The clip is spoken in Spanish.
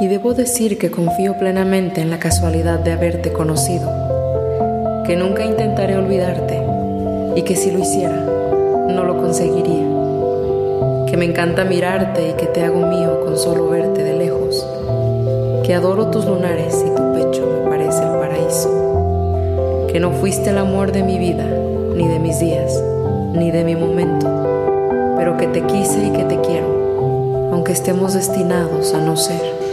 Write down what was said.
Y debo decir que confío plenamente en la casualidad de haberte conocido, que nunca intentaré olvidarte y que si lo hiciera, no lo conseguiría, que me encanta mirarte y que te hago mío con solo verte de lejos, que adoro tus lunares y tu pecho me parece el paraíso, que no fuiste el amor de mi vida, ni de mis días, ni de mi momento, pero que te quise y que te quiero, aunque estemos destinados a no ser.